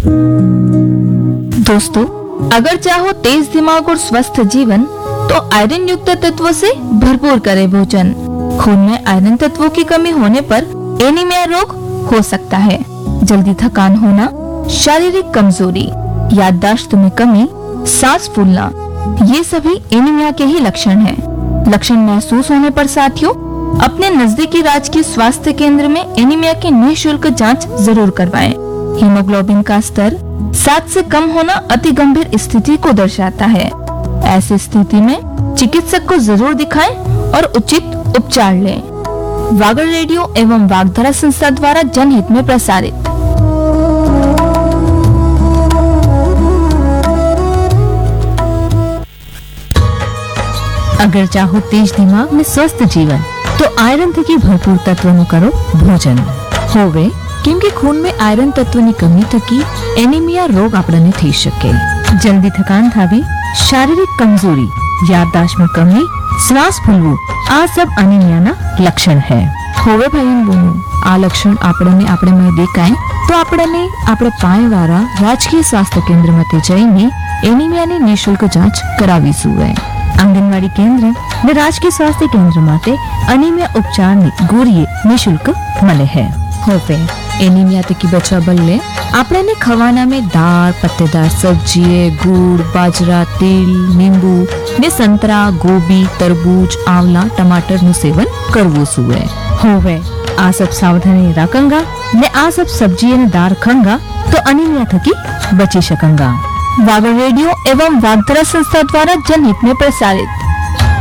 दोस्तों, अगर चाहो तेज दिमाग और स्वस्थ जीवन तो आयरन युक्त तत्वों से भरपूर करें भोजन। खून में आयरन तत्वों की कमी होने पर एनीमिया रोग हो सकता है। जल्दी थकान होना, शारीरिक कमजोरी, याददाश्त में कमी, सांस फूलना, ये सभी एनीमिया के ही लक्षण हैं। लक्षण महसूस होने पर साथियों अपने नजदीकी राजकीय स्वास्थ्य केंद्र में एनीमिया की निःशुल्क जांच जरूर करवाएं। हीमोग्लोबिन का स्तर 7 से कम होना अति गंभीर स्थिति को दर्शाता है। ऐसी स्थिति में चिकित्सक को जरूर दिखाएं और उचित उपचार लें। वागड़ रेडियो एवं वागधारा संस्था द्वारा जनहित में प्रसारित। अगर चाहो तेज दिमाग में स्वस्थ जीवन तो આયરન થકી ભરપૂર તત્વનું કરો ભોજન હોવે કેમ કે ખૂન में આયરન તત્વની કમી થકી એનિમિયા રોગ આપણને થઈ શકે। જલ્દી થકાન થાવી, શારીરિક કમજોરી, યાદદાશ્ત में कमी, શ્વાસ ફૂલવું, આ सब એનિમિયાના લક્ષણ है। હોવે ભાઈ બોનું આ લક્ષણ આપણે દેખાય તો આપણને આપણે પાયવાળા રાજકીય સ્વાસ્થ્ય કેન્દ્રમાંથી જઈને એનિમિયાની નિઃશુલ્ક જાંચ કરાવી જોઈએ। आंगनवाड़ी केंद्र ने राजकीय स्वास्थ्य केंद्र माटे एनीमिया उपचार ने गोरीए निःशुल्क मले है। होवे एनीमिया थकी बचवा बदले आपणे खवाना में दाल, पत्तेदार सब्जी, गुड़, बाजरा, तिल, नींबू ने संतरा, गोभी, तरबूज, आंवला, टमाटर नु सेवन करवो सुए। होवे आ सब सावधानी रखंगा ने आ सब सब्जी ने दाल खंगा तो एनीमिया थकी बची सकंगा। वागड़ रेडियो एवं वागधारा संस्था द्वारा जनहित में प्रसारित।